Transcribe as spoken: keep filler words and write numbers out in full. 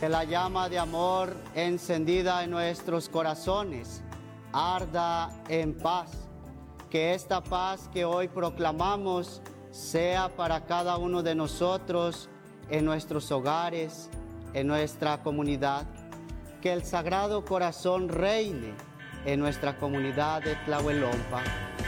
Que la llama de amor encendida en nuestros corazones arda en paz. Que esta paz que hoy proclamamos sea para cada uno de nosotros en nuestros hogares, en nuestra comunidad. Que el Sagrado Corazón reine en nuestra comunidad de Tlahuelompa.